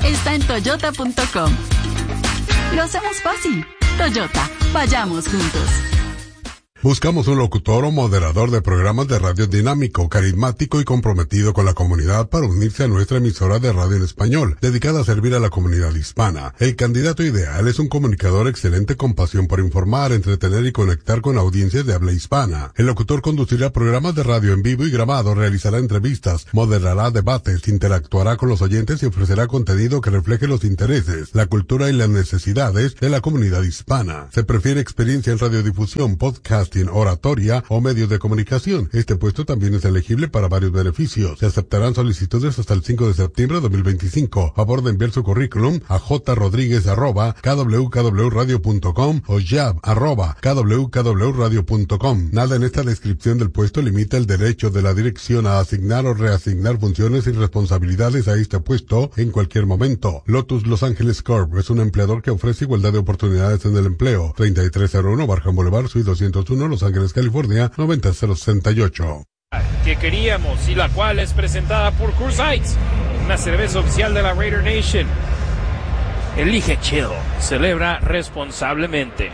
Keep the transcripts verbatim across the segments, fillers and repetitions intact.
está en toyota punto com. Lo hacemos fácil. Toyota, vayamos juntos. Buscamos un locutor o moderador de programas de radio dinámico, carismático y comprometido con la comunidad para unirse a nuestra emisora de radio en español, dedicada a servir a la comunidad hispana. El candidato ideal es un comunicador excelente con pasión por informar, entretener y conectar con audiencias de habla hispana. El locutor conducirá programas de radio en vivo y grabado, realizará entrevistas, moderará debates, interactuará con los oyentes y ofrecerá contenido que refleje los intereses, la cultura y las necesidades de la comunidad hispana. Se prefiere experiencia en radiodifusión, podcast, oratoria o medios de comunicación. Este puesto también es elegible para varios beneficios. Se aceptarán solicitudes hasta el cinco de septiembre de dos mil veinticinco. Favor de enviar su currículum a jrodriguez arroba k w k w radio punto com o jab arroba k w k w radio punto com. Nada en esta descripción del puesto limita el derecho de la dirección a asignar o reasignar funciones y responsabilidades a este puesto en cualquier momento. Lotus Los Ángeles Corp es un empleador que ofrece igualdad de oportunidades en el empleo. treinta y tres cero uno Barham Boulevard, Suite doscientos uno, Los Ángeles, California, noventa cero sesenta y ocho. Que queríamos y la cual es presentada por Coors Light, una cerveza oficial de la Raider Nation. Elige chill, celebra responsablemente.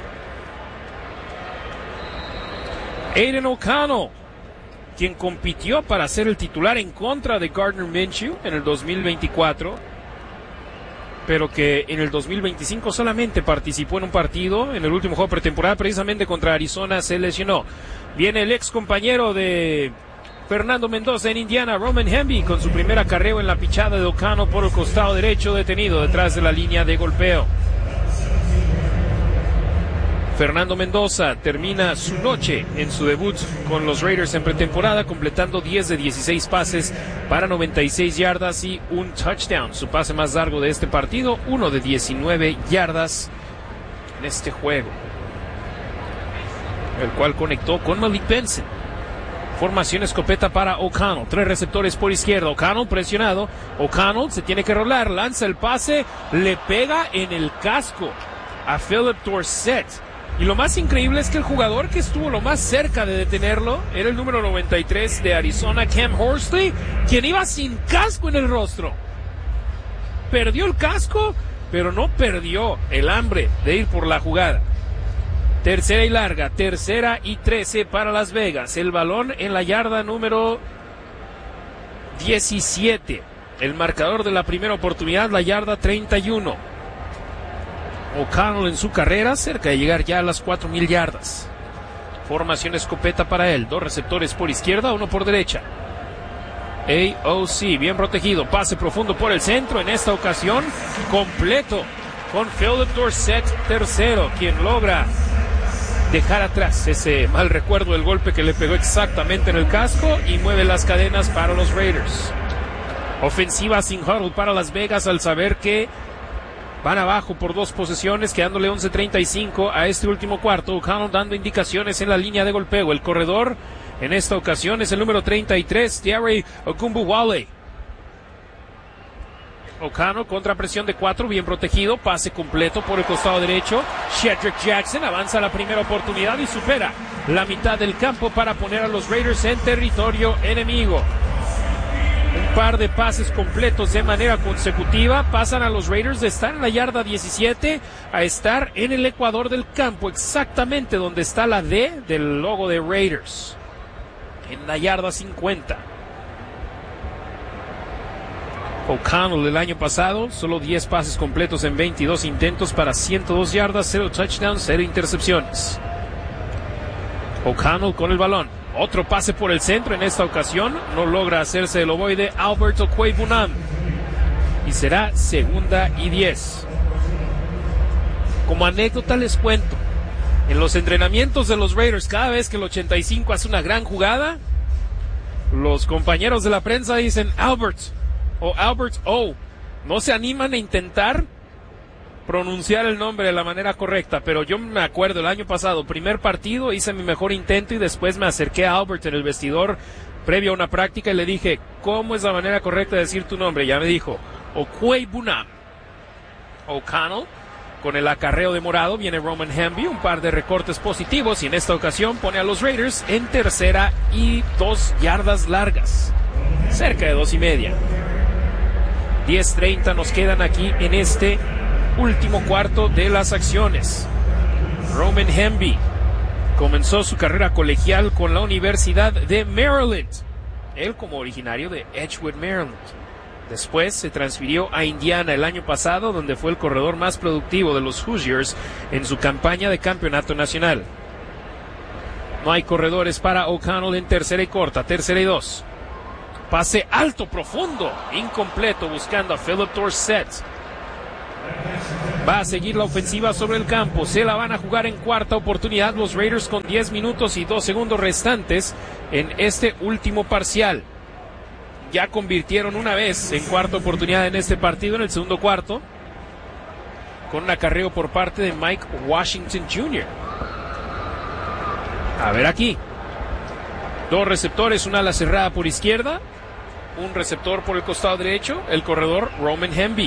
Aiden O'Connell, quien compitió para ser el titular en contra de Gardner Minshew en el dos mil veinticuatro, pero que en el dos mil veinticinco solamente participó en un partido, en el último juego pretemporada, precisamente contra Arizona, se lesionó. Viene el ex compañero de Fernando Mendoza en Indiana, Roman Hemby, con su primer acarreo en la pichada de O'Connell por el costado derecho, detenido detrás de la línea de golpeo. Fernando Mendoza termina su noche en su debut con los Raiders en pretemporada, completando diez de dieciséis pases para noventa y seis yardas y un touchdown. Su pase más largo de este partido, uno de diecinueve yardas en este juego, el cual conectó con Malik Benson. Formación escopeta para O'Connell, tres receptores por izquierda. O'Connell presionado, O'Connell se tiene que rolar, lanza el pase, le pega en el casco a Philip Dorsett. Y lo más increíble es que el jugador que estuvo lo más cerca de detenerlo era el número noventa y tres de Arizona, Cam Horsley, quien iba sin casco en el rostro. Perdió el casco, pero no perdió el hambre de ir por la jugada. Tercera y larga, tercera y trece para Las Vegas. El balón en la yarda número diecisiete. El marcador de la primera oportunidad, la yarda treinta y uno. O'Connell en su carrera, cerca de llegar ya a las cuatro mil yardas. Formación escopeta para él. Dos receptores por izquierda, uno por derecha. A O C, bien protegido. Pase profundo por el centro. En esta ocasión, completo con Philip Dorsett, tercero, quien logra dejar atrás ese mal recuerdo del golpe que le pegó exactamente en el casco y mueve las cadenas para los Raiders. Ofensiva sin huddle para Las Vegas al saber que van abajo por dos posesiones, quedándole once treinta y cinco a este último cuarto. O'Connell dando indicaciones en la línea de golpeo. El corredor en esta ocasión es el número treinta y tres, Tiare Ogunbowale. O'Connell contra presión de cuatro, bien protegido, pase completo por el costado derecho. Shedrick Jackson avanza a la primera oportunidad y supera la mitad del campo para poner a los Raiders en territorio enemigo. Un par de pases completos de manera consecutiva pasan a los Raiders de estar en la yarda diecisiete a estar en el ecuador del campo, exactamente donde está la D del logo de Raiders, en la yarda cincuenta. O'Connell el año pasado, solo diez pases completos en veintidós intentos para ciento dos yardas, cero touchdowns, cero intercepciones. O'Connell con el balón. Otro pase por el centro, en esta ocasión no logra hacerse el ovoide Albert Okwuegbunam. Y será segunda y diez. Como anécdota les cuento, en los entrenamientos de los Raiders, cada vez que el ochenta y cinco hace una gran jugada, los compañeros de la prensa dicen Albert o Albert O. No se animan a intentar pronunciar el nombre de la manera correcta, pero yo me acuerdo el año pasado, primer partido, hice mi mejor intento y después me acerqué a Albert en el vestidor previo a una práctica y le dije, ¿cómo es la manera correcta de decir tu nombre? Ya me dijo, Okwuegbunam. O'Connell con el acarreo de morado, viene Roman Hemby, un par de recortes positivos y en esta ocasión pone a los Raiders en tercera y dos yardas largas, cerca de dos y media. diez treinta nos quedan aquí en este último cuarto de las acciones. Roman Hemby comenzó su carrera colegial con la Universidad de Maryland, él como originario de Edgewood, Maryland. Después se transfirió a Indiana el año pasado, donde fue el corredor más productivo de los Hoosiers en su campaña de campeonato nacional. No hay corredores para O'Connell en tercera y corta, tercera y dos. Pase alto, profundo, incompleto, buscando a Philip Dorsett. Va a seguir la ofensiva sobre el campo. Se la van a jugar en cuarta oportunidad los Raiders con diez minutos y dos segundos restantes en este último parcial. Ya convirtieron una vez en cuarta oportunidad en este partido, en el segundo cuarto, con un acarreo por parte de Mike Washington junior A ver aquí. Dos receptores, una ala cerrada por izquierda, un receptor por el costado derecho, el corredor Roman Hemby.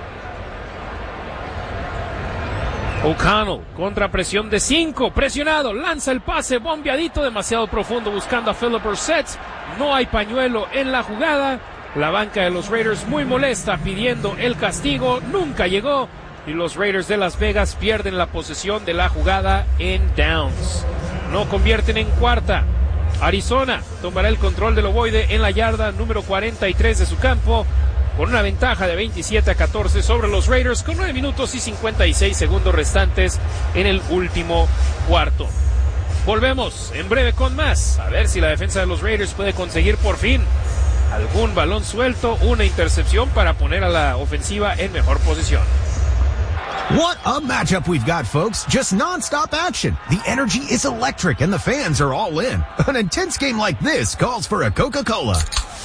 O'Connell contra presión de cinco, presionado, lanza el pase bombeadito, demasiado profundo, buscando a Philip Dorsett. No hay pañuelo en la jugada. La banca de los Raiders muy molesta, pidiendo el castigo. Nunca llegó y los Raiders de Las Vegas pierden la posesión de la jugada en downs. No convierten en cuarta. Arizona tomará el control del ovoide en la yarda número cuarenta y tres de su campo, con una ventaja de veintisiete a catorce sobre los Raiders, con nueve minutos y cincuenta y seis segundos restantes en el último cuarto. Volvemos en breve con más, a ver si la defensa de los Raiders puede conseguir por fin algún balón suelto, una intercepción para poner a la ofensiva en mejor posición. What a matchup we've got, folks. Just non-stop action. The energy is electric and the fans are all in. An intense game like this calls for a Coca-Cola.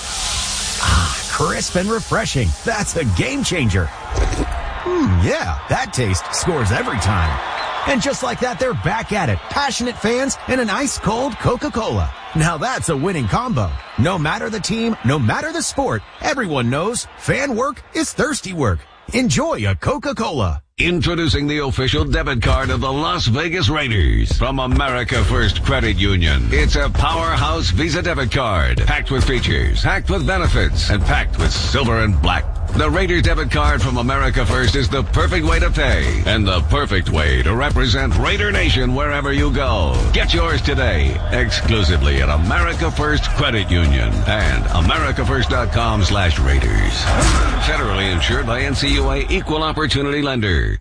Ah, crisp and refreshing. That's a game changer. Hmm, yeah, that taste scores every time. And just like that, they're back at it. Passionate fans and an ice-cold Coca-Cola. Now that's a winning combo. No matter the team, no matter the sport, everyone knows fan work is thirsty work. Enjoy a Coca-Cola. Introducing the official debit card of the Las Vegas Raiders from America First Credit Union. It's a powerhouse Visa debit card, packed with features, packed with benefits, and packed with silver and black. The Raiders debit card from America First is the perfect way to pay and the perfect way to represent Raider Nation wherever you go. Get yours today, exclusively at America First Credit Union and america first dot com slash Raiders. Federally insured by N C U A Equal Opportunity Lender.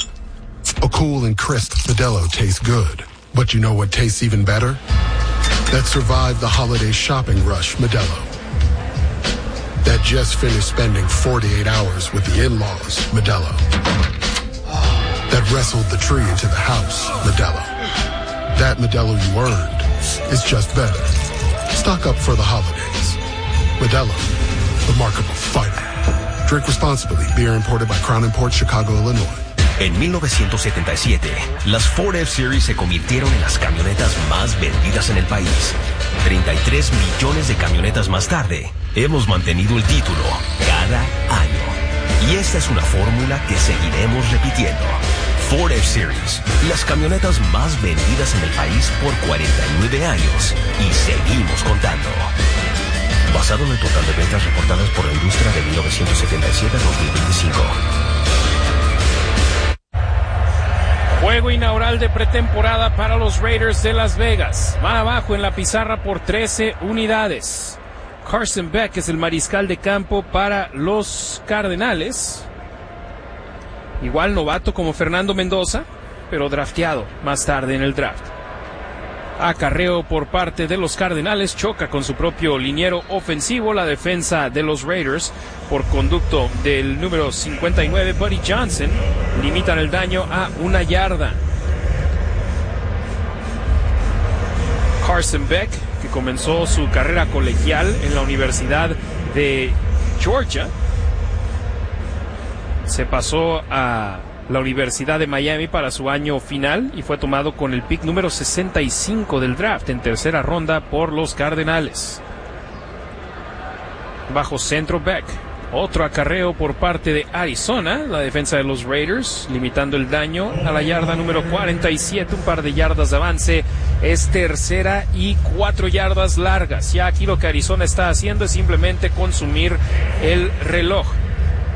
A cool and crisp Modelo tastes good. But you know what tastes even better? That survived the holiday shopping rush Modelo. That just finished spending forty-eight hours with the in-laws, Modelo. That wrestled the tree into the house, Modelo. That Modelo you earned is just better. Stock up for the holidays. Modelo, remarkable fighter. Drink responsibly. Beer imported by Crown Imports, Chicago, Illinois. En mil novecientos setenta y siete, las Ford F-Series se convirtieron en las camionetas más vendidas en el país. treinta y tres millones de camionetas más tarde, hemos mantenido el título cada año. Y esta es una fórmula que seguiremos repitiendo. Ford F-Series, las camionetas más vendidas en el país por cuarenta y nueve años. Y seguimos contando. Basado en el total de ventas reportadas por la industria de mil novecientos setenta y siete a dos mil veinticinco. Juego inaugural de pretemporada para los Raiders de Las Vegas. Van abajo en la pizarra por trece unidades. Carson Beck es el mariscal de campo para los Cardenales. Igual novato como Fernando Mendoza, pero drafteado más tarde en el draft. Acarreo por parte de los Cardenales, choca con su propio liniero ofensivo la defensa de los Raiders por conducto del número cincuenta y nueve, Buddy Johnson. Limitan el daño a una yarda. Carson Beck, que comenzó su carrera colegial en la Universidad de Georgia, se pasó a la Universidad de Miami para su año final y fue tomado con el pick número sesenta y cinco del draft en tercera ronda por los Cardenales. Bajo centro Beck. Otro acarreo por parte de Arizona, la defensa de los Raiders, limitando el daño a la yarda número cuarenta y siete, un par de yardas de avance. Es tercera y cuatro yardas largas. Ya aquí lo que Arizona está haciendo es simplemente consumir el reloj.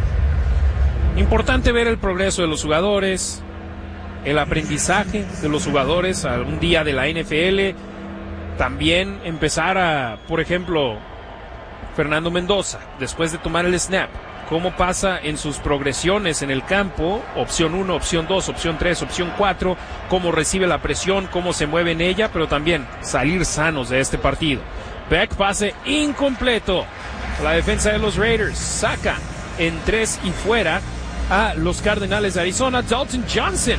Importante ver el progreso de los jugadores, el aprendizaje de los jugadores algún día de la N F L. También empezar a, por ejemplo, Fernando Mendoza, después de tomar el snap, cómo pasa en sus progresiones en el campo, opción uno, opción dos, opción tres, opción cuatro, cómo recibe la presión, cómo se mueve en ella, pero también salir sanos de este partido. Beck, pase incompleto. La defensa de los Raiders saca en tres y fuera a los Cardenales de Arizona. Dalton Johnson,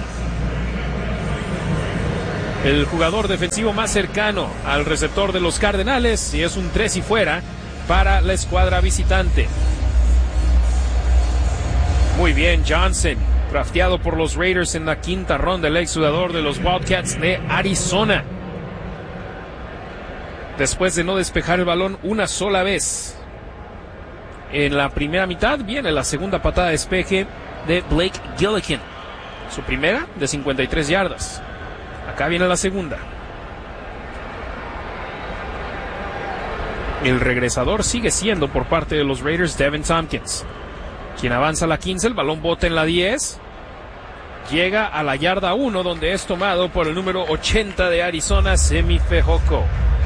el jugador defensivo más cercano al receptor de los Cardenales, y es un tres y fuera para la escuadra visitante. Muy bien, Johnson, drafteado por los Raiders en la quinta ronda, el exjugador de los Wildcats de Arizona. Después de no despejar el balón una sola vez en la primera mitad, viene la segunda patada de despeje de Blake Gillikin. Su primera de cincuenta y tres yardas. Acá viene la segunda. El regresador sigue siendo por parte de los Raiders Devin Tompkins, quien avanza a la quince, el balón bota en la diez, llega a la yarda uno, donde es tomado por el número ochenta de Arizona, Semi Fehoko.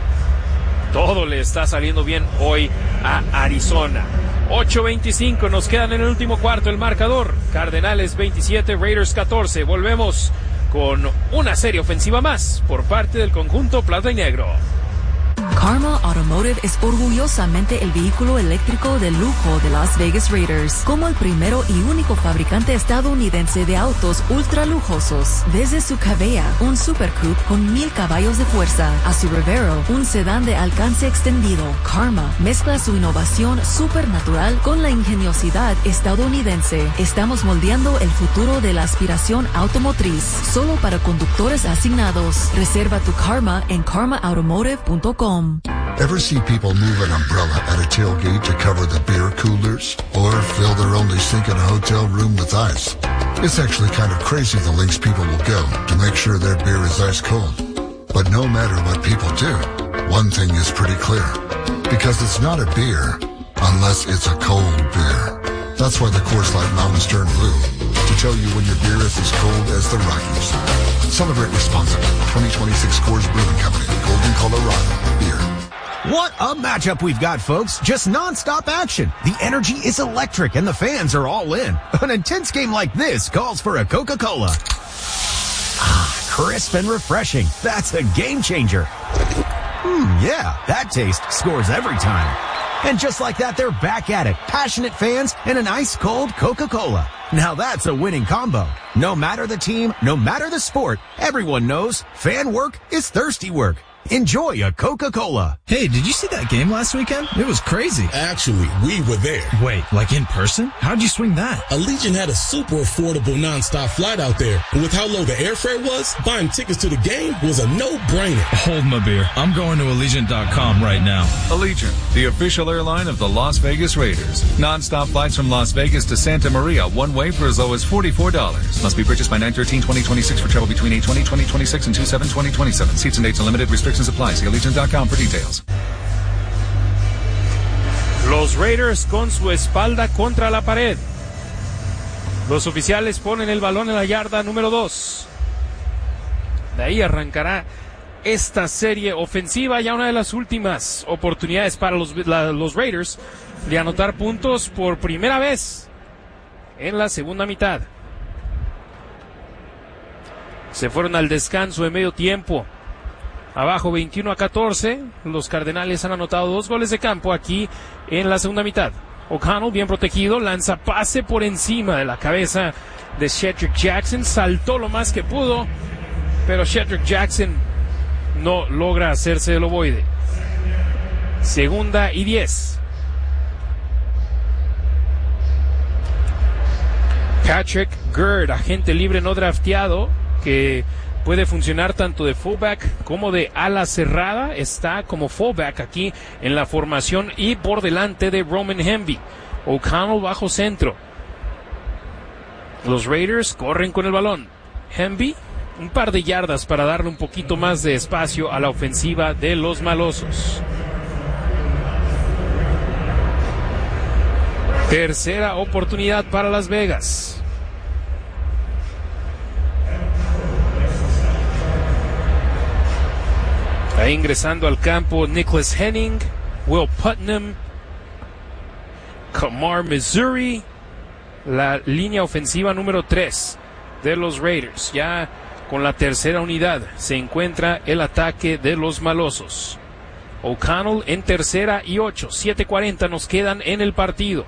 Todo le está saliendo bien hoy a Arizona. ocho veinticinco nos quedan en el último cuarto, el marcador. Cardenales veintisiete, Raiders catorce. Volvemos con una serie ofensiva más por parte del conjunto plata y negro. Karma Automotive es orgullosamente el vehículo eléctrico de lujo de Las Vegas Raiders, como el primero y único fabricante estadounidense de autos ultra lujosos. Desde su Cavea, un Super Coupe con mil caballos de fuerza, a su Revero, un sedán de alcance extendido, Karma mezcla su innovación supernatural con la ingeniosidad estadounidense. Estamos moldeando el futuro de la aspiración automotriz, solo para conductores asignados. Reserva tu Karma en karma automotive punto com. Ever see people move an umbrella at a tailgate to cover the beer coolers? Or fill their only sink in a hotel room with ice? It's actually kind of crazy the lengths people will go to make sure their beer is ice cold. But no matter what people do, one thing is pretty clear. Because it's not a beer unless it's a cold beer. That's why the Coors Light Mountains turn blue, to tell you when your beer is as cold as the Rockies. Celebrate responsibly. twenty twenty-six Coors Brewing Company, Golden, Colorado. Beer. What a matchup we've got, folks. Just non-stop action. The energy is electric and the fans are all in. An intense game like this calls for a Coca-Cola. Ah, crisp and refreshing. That's a game changer. Hmm, yeah, that taste scores every time. And just like that, they're back at it. Passionate fans and an ice-cold Coca-Cola. Now that's a winning combo. No matter the team, no matter the sport, everyone knows fan work is thirsty work. Enjoy a Coca-Cola. Hey, did you see that game last weekend? It was crazy. Actually, we were there. Wait, like in person? How'd you swing that? Allegiant had a super affordable nonstop flight out there. And with how low the airfare was, buying tickets to the game was a no-brainer. Hold my beer. I'm going to Allegiant dot com right now. Allegiant, the official airline of the Las Vegas Raiders. Nonstop flights from Las Vegas to Santa Maria, one way for as low as forty-four dollars. Must be purchased by nine thirteen twenty twenty-six for travel between eight twenty twenty twenty-six and two seven twenty twenty-seven. Seats and dates are limited. Restrictions apply. See Allegiant dot com for details. Los Raiders con su espalda contra la pared. Los oficiales ponen el balón en la yarda número dos. De ahí arrancará esta serie ofensiva, ya una de las últimas oportunidades para los, la, los Raiders de anotar puntos por primera vez en la segunda mitad. Se fueron al descanso de medio tiempo. Abajo veintiuno a catorce, los Cardenales han anotado dos goles de campo aquí en la segunda mitad. O'Connell, bien protegido, lanza pase por encima de la cabeza de Shedrick Jackson, saltó lo más que pudo, pero Shedrick Jackson no logra hacerse el ovoide. Segunda y diez. Patrick Gurd, agente libre no drafteado, que puede funcionar tanto de fullback como de ala cerrada. Está como fullback aquí en la formación y por delante de Roman Hemby. O'Connell bajo centro. Los Raiders corren con el balón. Hemby, un par de yardas para darle un poquito más de espacio a la ofensiva de los malosos. Tercera oportunidad para Las Vegas. Ahí ingresando al campo Nicholas Henning, Will Putnam, Kamar Missouri, la línea ofensiva número tres de los Raiders. Ya con la tercera unidad se encuentra el ataque de los malosos. O'Connell en tercera y ocho, siete cuarenta nos quedan en el partido.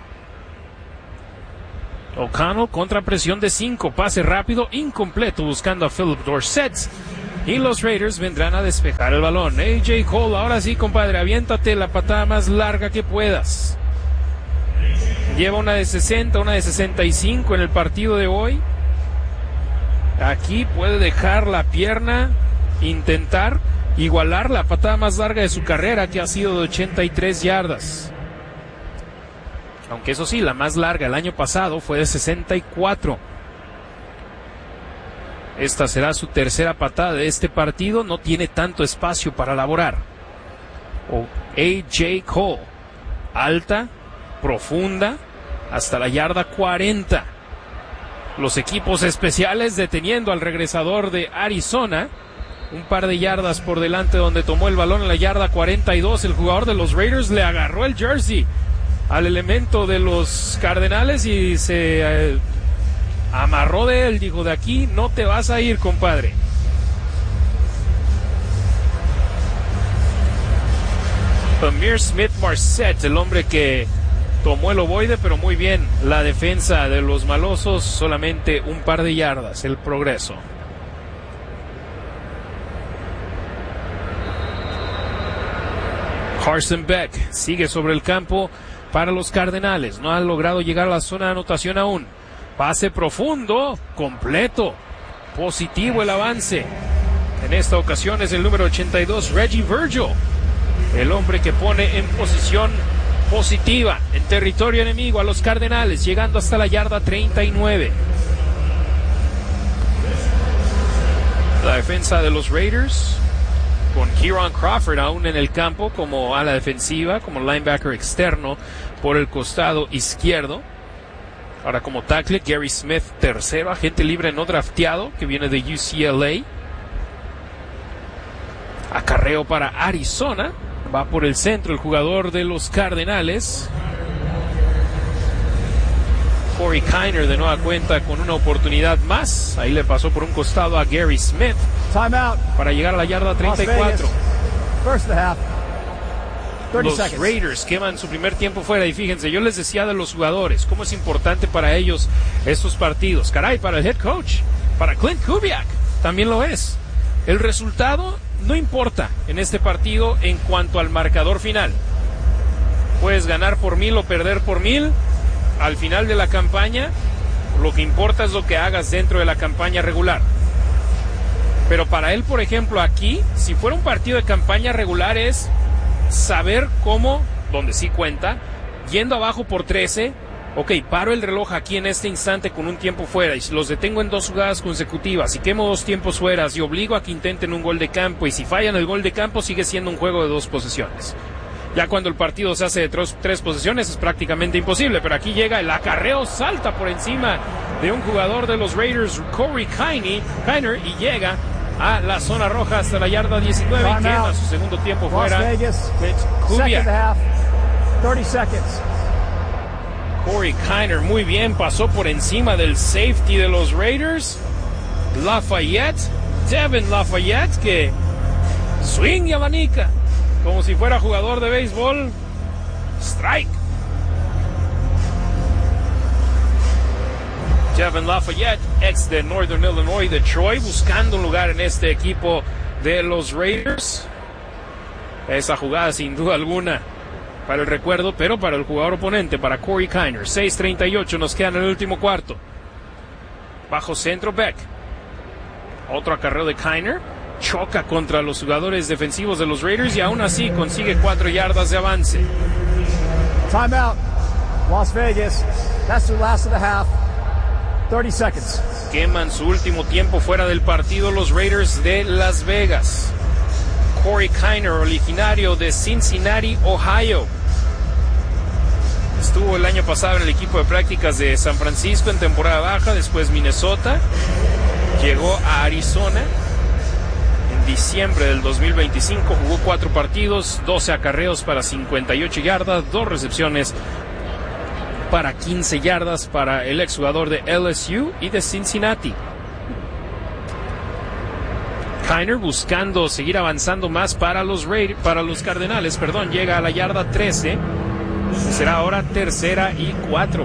O'Connell contra presión de cinco, pase rápido, incompleto, buscando a Philip Dorsett. Y los Raiders vendrán a despejar el balón. A J. Cole, ahora sí, compadre, aviéntate la patada más larga que puedas. Lleva una de sesenta, una de sesenta y cinco en el partido de hoy. Aquí puede dejar la pierna, intentar igualar la patada más larga de su carrera, que ha sido de ochenta y tres yardas. Aunque eso sí, la más larga el año pasado fue de sesenta y cuatro. Esta será su tercera patada de este partido. No tiene tanto espacio para elaborar. O A J. Cole. Alta, profunda, hasta la yarda cuarenta. Los equipos especiales deteniendo al regresador de Arizona. Un par de yardas por delante donde tomó el balón en la yarda cuarenta y dos. El jugador de los Raiders le agarró el jersey al elemento de los Cardenales y se... Eh, amarró de él, dijo, de aquí no te vas a ir, compadre. Amir Smith Marset, el hombre que tomó el ovoide, pero muy bien. La defensa de los malosos, solamente un par de yardas, el progreso. Carson Beck sigue sobre el campo para los Cardenales. No ha logrado llegar a la zona de anotación aún. Pase profundo, completo, positivo el avance. En esta ocasión es el número ochenta y dos, Reggie Virgil, el hombre que pone en posición positiva en territorio enemigo a los Cardenales, llegando hasta la yarda treinta y nueve. La defensa de los Raiders, con Kieran Crawford aún en el campo como ala defensiva, como linebacker externo por el costado izquierdo. Ahora como tackle, Gary Smith, tercero, agente libre no drafteado, que viene de U C L A. Acarreo para Arizona. Va por el centro el jugador de los Cardenales. Corey Kiner de nueva cuenta con una oportunidad más. Ahí le pasó por un costado a Gary Smith. Timeout. Para llegar a la yarda treinta y cuatro. First half. Los seconds. Raiders queman su primer tiempo fuera y fíjense, yo les decía de los jugadores, cómo es importante para ellos estos partidos. Caray, para el head coach, para Clint Kubiak, también lo es. El resultado no importa en este partido en cuanto al marcador final. Puedes ganar por mil o perder por mil. Al final de la campaña, lo que importa es lo que hagas dentro de la campaña regular. Pero para él, por ejemplo, aquí, si fuera un partido de campaña regular es saber cómo, donde sí cuenta, yendo abajo por trece, ok, paro el reloj aquí en este instante con un tiempo fuera y si los detengo en dos jugadas consecutivas y quemo dos tiempos fuera y obligo a que intenten un gol de campo y si fallan el gol de campo sigue siendo un juego de dos posesiones. Ya cuando el partido se hace de tres, tres posesiones es prácticamente imposible, pero aquí llega el acarreo, salta por encima de un jugador de los Raiders, Corey Kiner, y llega a la zona roja hasta la yarda diecinueve y queda su segundo tiempo fuera. Kubiak. Corey Kiner muy bien, pasó por encima del safety de los Raiders, Lafayette, Devin Lafayette, que swing y abanica como si fuera jugador de béisbol. Strike. Devin Lafayette, ex de Northern Illinois, de Troy, buscando un lugar en este equipo de los Raiders. Esa jugada sin duda alguna para el recuerdo, pero para el jugador oponente, para Corey Kiner. seis treinta y ocho nos quedan en el último cuarto. Bajo centro Beck. Otro acarreo de Kiner. Choca contra los jugadores defensivos de los Raiders y aún así consigue cuatro yardas de avance. Timeout. Las Vegas. That's the last of the half. thirty seconds. Queman su último tiempo fuera del partido los Raiders de Las Vegas. Corey Kiner, originario de Cincinnati, Ohio. estuvo el año pasado en el equipo de prácticas de San Francisco en temporada baja, después Minnesota, llegó a Arizona en diciembre del dos mil veinticinco, jugó cuatro partidos, doce acarreos para cincuenta y ocho yardas, dos recepciones para quince yardas para el exjugador de L S U y de Cincinnati. Kiner buscando seguir avanzando más para los Raiders, para los Cardenales, perdón, llega a la yarda trece. Será ahora tercera y cuatro.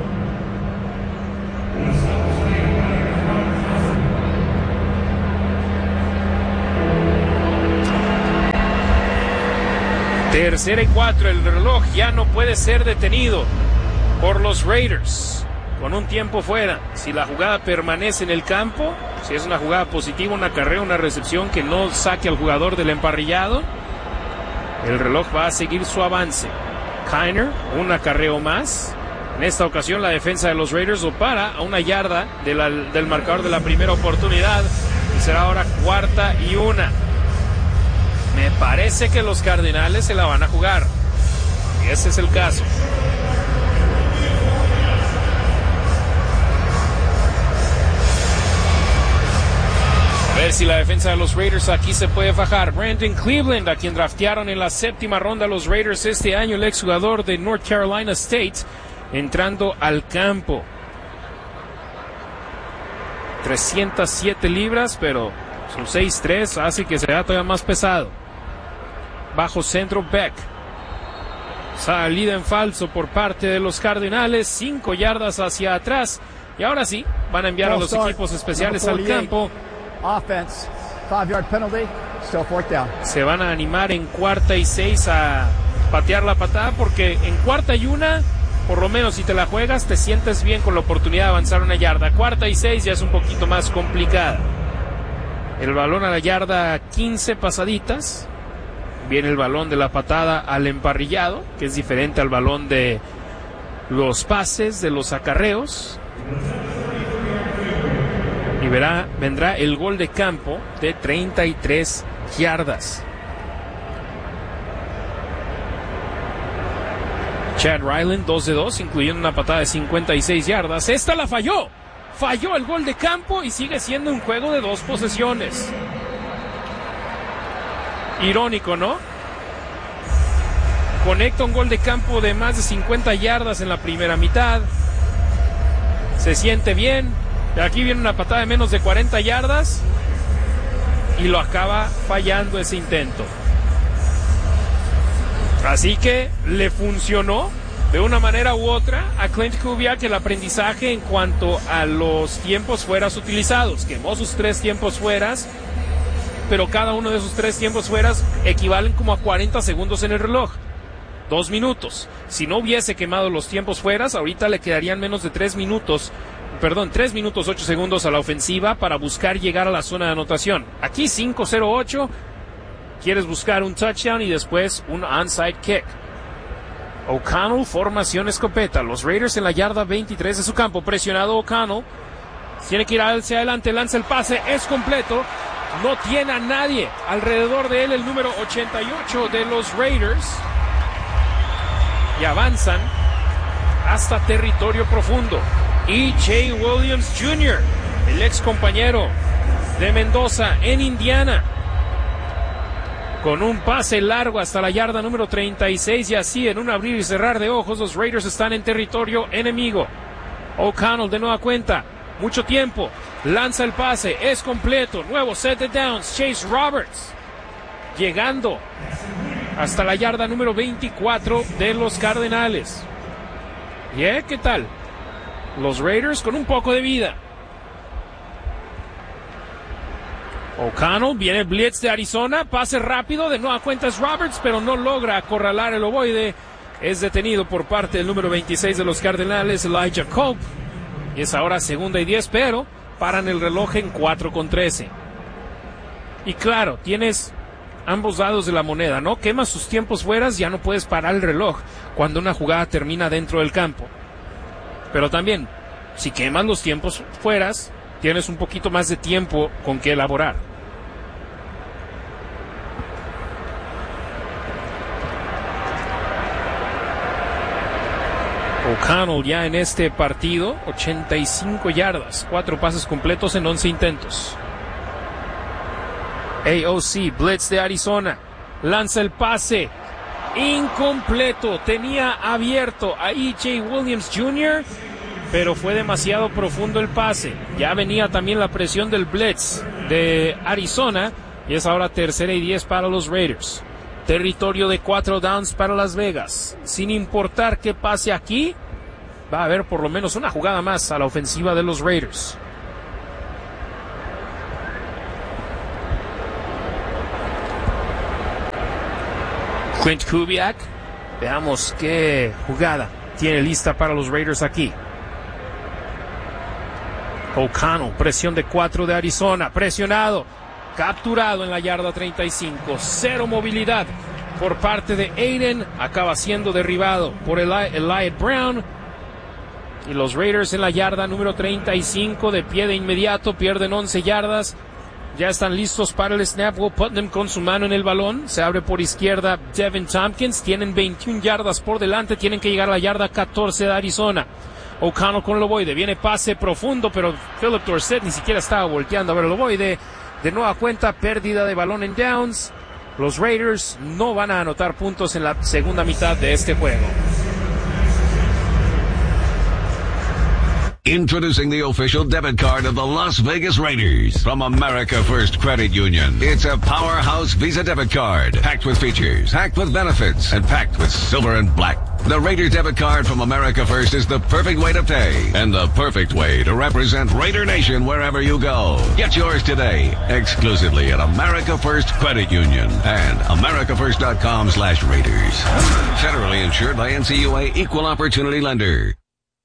Tercera y cuatro, el reloj ya no puede ser detenido por los Raiders, con un tiempo fuera. Si la jugada permanece en el campo, si es una jugada positiva, una carrera, una recepción que no saque al jugador del emparrillado, el reloj va a seguir su avance. Kiner, un acarreo más. En esta ocasión la defensa de los Raiders lo para a una yarda de la, del marcador de la primera oportunidad, y será ahora cuarta y una. Me parece que los Cardenales se la van a jugar, y ese es el caso. A ver si la defensa de los Raiders aquí se puede fajar. Brandon Cleveland, a quien draftearon en la séptima ronda los Raiders este año, el exjugador de North Carolina State, entrando al campo. trescientas siete libras, pero su seis tres hace que sea todavía más pesado. Bajo centro, Beck. Salida en falso por parte de los Cardenales, cinco yardas hacia atrás. Y ahora sí, van a enviar a los equipos especiales al campo. Offense, five yard penalty, still fourth down. Se van a animar en cuarta y seis a patear la patada, porque en cuarta y una, por lo menos si te la juegas, te sientes bien con la oportunidad de avanzar una yarda. Cuarta y seis ya es un poquito más complicada. El balón a la yarda quince pasaditas. Viene el balón de la patada al emparrillado, que es diferente al balón de los pases, de los acarreos. Y verá, vendrá el gol de campo de treinta y tres yardas. Chad Ryland, dos de dos, incluyendo una patada de cincuenta y seis yardas. Esta la falló. Falló el gol de campo y sigue siendo un juego de dos posesiones. Irónico, ¿no? Conecta un gol de campo de más de cincuenta yardas en la primera mitad. Se siente bien. Aquí viene una patada de menos de cuarenta yardas y lo acaba fallando ese intento. Así que le funcionó de una manera u otra a Clint Kubiak el aprendizaje en cuanto a los tiempos fueras utilizados. Quemó sus tres tiempos fueras, pero cada uno de esos tres tiempos fueras equivalen como a cuarenta segundos en el reloj. Dos minutos. Si no hubiese quemado los tiempos fueras, ahorita le quedarían menos de tres minutos. Perdón, tres minutos ocho segundos a la ofensiva para buscar llegar a la zona de anotación. Aquí cinco cero ocho, quieres buscar un touchdown y después un onside kick. O'Connell, formación escopeta. Los Raiders en la yarda veintitrés de su campo. Presionado O'Connell. Tiene que ir hacia adelante, lanza el pase, es completo. No tiene a nadie alrededor de él, el número ochenta y ocho de los Raiders. Y avanzan hasta territorio profundo. E J Williams junior, el ex compañero de Mendoza en Indiana, con un pase largo hasta la yarda número treinta y seis, y así en un abrir y cerrar de ojos los Raiders están en territorio enemigo. O'Connell de nueva cuenta, mucho tiempo, lanza el pase, es completo, nuevo set de downs. Chase Roberts llegando hasta la yarda número veinticuatro de los Cardenales. ¿Y eh, qué tal? Los Raiders con un poco de vida. O'Connell, viene el blitz de Arizona, pase rápido, de nueva cuenta es Roberts, pero no logra acorralar el ovoide. Es detenido por parte del número veintiséis de los Cardenales, Elijah Cope. Y es ahora segunda y diez, pero paran el reloj en cuatro con trece. Y claro, tienes ambos lados de la moneda, ¿no? Quemas sus tiempos fueras, ya no puedes parar el reloj cuando una jugada termina dentro del campo. Pero también, si quemas los tiempos fueras, tienes un poquito más de tiempo con que elaborar. O'Connell ya en este partido, ochenta y cinco yardas, cuatro pases completos en once intentos. A O C, blitz de Arizona, lanza el pase, incompleto, tenía abierto a E J Williams junior, pero fue demasiado profundo el pase. Ya venía también la presión del blitz de Arizona, y es ahora tercera y diez para los Raiders. Territorio de cuatro downs para Las Vegas. Sin importar qué pase aquí, va a haber por lo menos una jugada más a la ofensiva de los Raiders. Quint Kubiak. Veamos qué jugada tiene lista para los Raiders aquí. O'Connell, presión de cuatro de Arizona, presionado. Capturado en la yarda treinta y cinco. Cero movilidad por parte de Aiden. Acaba siendo derribado por Eli- Eliot Brown. Y los Raiders en la yarda número treinta y cinco. De pie de inmediato. Pierden once yardas. Ya están listos para el snap. Will Putnam con su mano en el balón. Se abre por izquierda Devin Tompkins. Tienen veintiuna yardas por delante. Tienen que llegar a la yarda catorce de Arizona. O'Connell con el ovoide. Viene pase profundo, pero Philip Dorsett ni siquiera estaba volteando a ver el ovoide. De nueva cuenta, pérdida de balón en downs. Los Raiders no van a anotar puntos en la segunda mitad de este juego. Introducing the official debit card of the Las Vegas Raiders from America First Credit Union. It's a powerhouse Visa debit card, packed with features, packed with benefits, and packed with silver and black. The Raider debit card from America First is the perfect way to pay and the perfect way to represent Raider Nation wherever you go. Get yours today, exclusively at America First Credit Union and americafirst.com slash Raiders. Federally insured by N C U A Equal Opportunity Lender.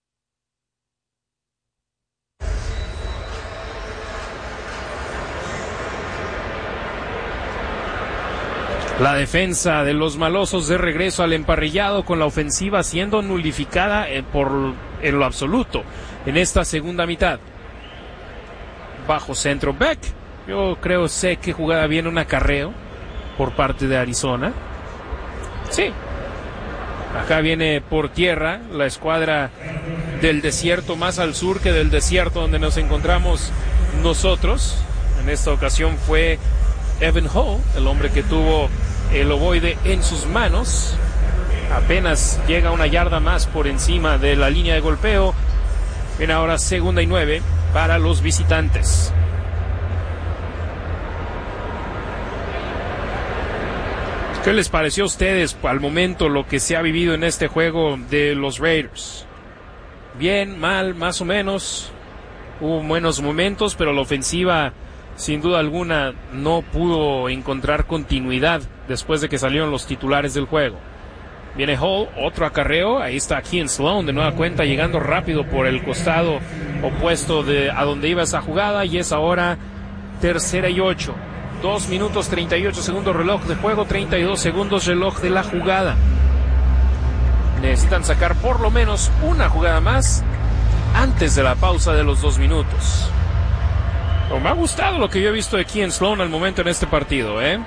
La defensa de los malosos de regreso al emparrillado, con la ofensiva siendo nulificada por en lo absoluto en esta segunda mitad. Bajo centro Beck. Yo creo sé que jugada bien un acarreo por parte de Arizona. Sí. Acá viene por tierra la escuadra del desierto, más al sur que del desierto donde nos encontramos nosotros. En esta ocasión fue Evan Hull, el hombre que tuvo el ovoide en sus manos. Apenas llega una yarda más por encima de la línea de golpeo. Viene ahora segunda y nueve para los visitantes. ¿Qué les pareció a ustedes al momento lo que se ha vivido en este juego de los Raiders? Bien, mal, más o menos. Hubo buenos momentos, pero la ofensiva sin duda alguna no pudo encontrar continuidad después de que salieron los titulares del juego. Viene Hall, otro acarreo, ahí está Kean Sloan de nueva cuenta llegando rápido por el costado opuesto de a donde iba esa jugada, y es ahora tercera y ocho. Dos minutos treinta y ocho segundos reloj de juego, treinta y dos segundos reloj de la jugada. Necesitan sacar por lo menos una jugada más antes de la pausa de los dos minutos. Pero me ha gustado lo que yo he visto de Kean Sloan al momento en este partido, ¿eh?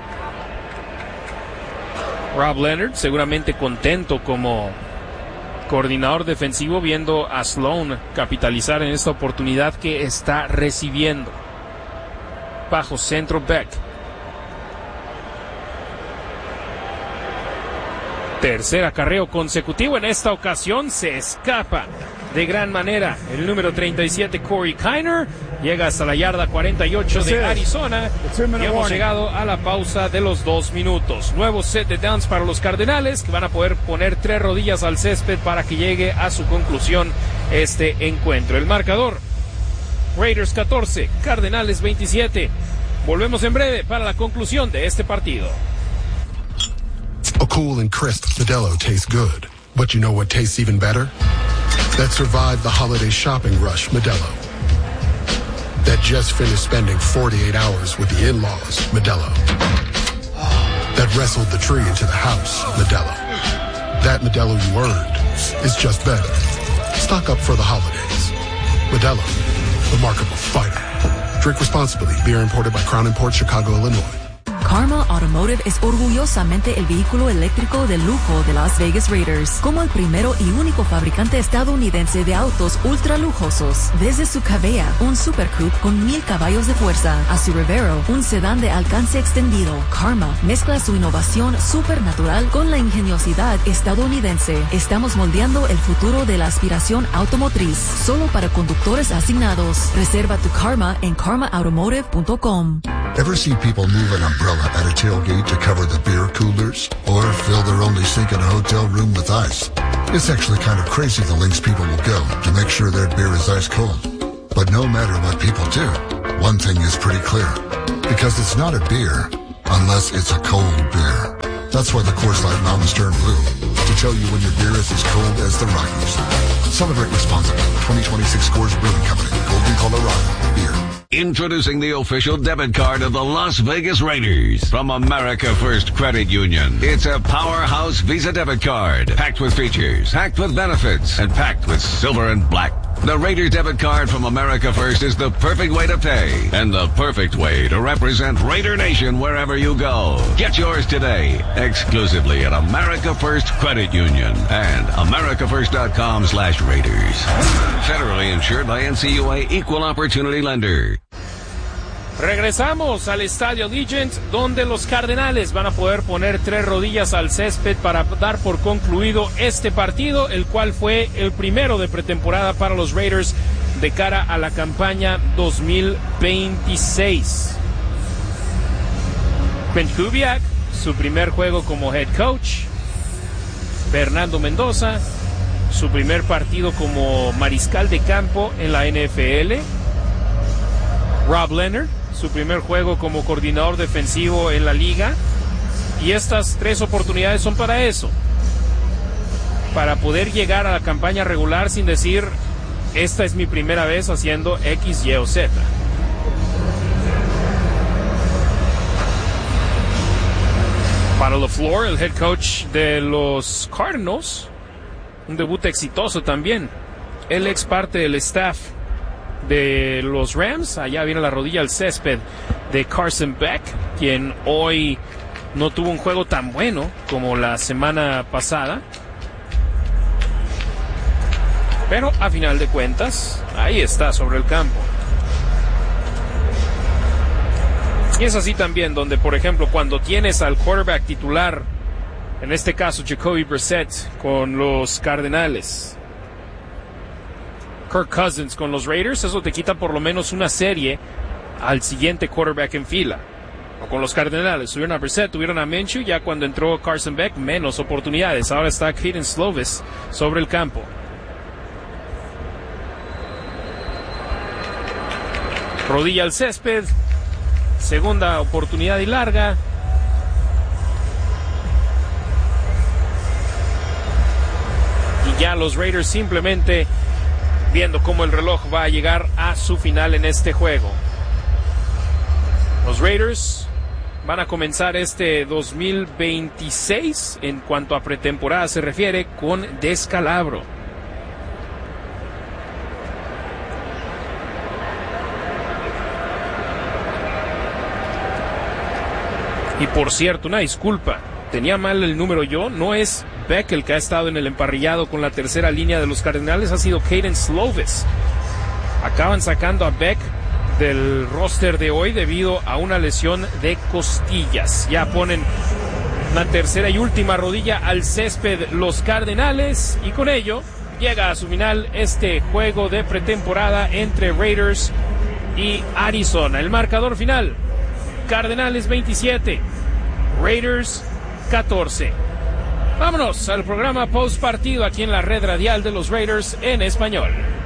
Rob Leonard seguramente contento como coordinador defensivo viendo a Sloan capitalizar en esta oportunidad que está recibiendo. Bajo centro Beck. Tercer acarreo consecutivo, en esta ocasión se escapa de gran manera el número treinta y siete Corey Kiner, llega hasta la yarda cuarenta y ocho de Arizona y hemos llegado a la pausa de los dos minutos. Nuevo set de downs para los Cardenales, que van a poder poner tres rodillas al césped para que llegue a su conclusión este encuentro. El marcador: Raiders catorce, Cardenales veintisiete. Volvemos en breve para la conclusión de este partido. A cool and crisp Modelo tastes good. But you know what tastes even better? That survived the holiday shopping rush, Modelo. That just finished spending forty-eight hours with the in-laws, Modelo. That wrestled the tree into the house, Modelo. That Modelo you earned is just better. Stock up for the holidays. Modelo, the marketable fighter. Drink responsibly. Beer imported by Crown Imports, Chicago, Illinois. Karma Automotive es orgullosamente el vehículo eléctrico de lujo de Las Vegas Raiders, como el primero y único fabricante estadounidense de autos ultra lujosos. Desde su Cavea, un Super Coupe con mil caballos de fuerza, a su Revero, un sedán de alcance extendido, Karma mezcla su innovación supernatural con la ingeniosidad estadounidense. Estamos moldeando el futuro de la aspiración automotriz, solo para conductores asignados. Reserva tu Karma en karma automotive punto com. Ever see people move an umbrella at a tailgate to cover the beer coolers? Or fill their only sink in a hotel room with ice? It's actually kind of crazy the lengths people will go to make sure their beer is ice cold. But no matter what people do, one thing is pretty clear. Because it's not a beer unless it's a cold beer. That's why the Coors Light Mountains turn blue. To tell you when your beer is as cold as the Rockies. Celebrate responsibly. twenty twenty-six Coors Brewing Company. Golden, Colorado. Beer. Introducing the official debit card of the Las Vegas Raiders from America First Credit Union. It's a powerhouse Visa debit card, packed with features, packed with benefits, and packed with silver and black. The Raiders debit card from America First is the perfect way to pay and the perfect way to represent Raider Nation wherever you go. Get yours today, exclusively at America First Credit Union and america first dot com slash Raiders. Federally insured by N C U A Equal Opportunity Lender. Regresamos al Estadio Allegiant, donde los Cardenales van a poder poner tres rodillas al césped para dar por concluido este partido, el cual fue el primero de pretemporada para los Raiders de cara a la campaña dos mil veintiséis. Quinn Kubiak, su primer juego como head coach. Fernando Mendoza, su primer partido como mariscal de campo en la N F L. Rob Leonard, su primer juego como coordinador defensivo en la liga. Y estas tres oportunidades son para eso, para poder llegar a la campaña regular sin decir, esta es mi primera vez haciendo X, Y o Z. Para LaFleur, el head coach de los Cardinals, un debut exitoso también. Él ex parte del staff de los Rams. Allá viene la rodilla al césped de Carson Beck, quien hoy no tuvo un juego tan bueno como la semana pasada, pero a final de cuentas ahí está sobre el campo. Y es así también donde, por ejemplo, cuando tienes al quarterback titular, en este caso Jacoby Brissett con los Cardenales, Kirk Cousins con los Raiders, eso te quita por lo menos una serie al siguiente quarterback en fila. O con los Cardenales, tuvieron a Brissett, tuvieron a Minshew, ya cuando entró Carson Beck, menos oportunidades. Ahora está Kedon Slovis sobre el campo. Rodilla al césped, segunda oportunidad y larga. Y ya los Raiders simplemente viendo cómo el reloj va a llegar a su final en este juego. Los Raiders van a comenzar este dos mil veintiséis, en cuanto a pretemporada se refiere, con descalabro. Y por cierto, una disculpa, tenía mal el número yo, no es Beck el que ha estado en el emparrillado con la tercera línea de los Cardenales, ha sido Kedon Slovis. Acaban sacando a Beck del roster de hoy debido a una lesión de costillas. Ya ponen una tercera y última rodilla al césped los Cardenales, y con ello llega a su final este juego de pretemporada entre Raiders y Arizona. El marcador final: Cardenales veintisiete, Raiders catorce. Vámonos al programa post partido aquí en la red radial de los Raiders en español.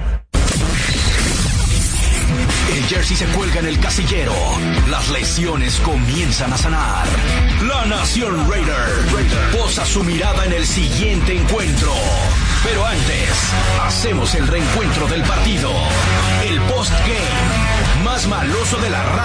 El jersey se cuelga en el casillero. Las lesiones comienzan a sanar. La Nación Raider posa su mirada en el siguiente encuentro. Pero antes, hacemos el reencuentro del partido. El post-game más maloso de la radio.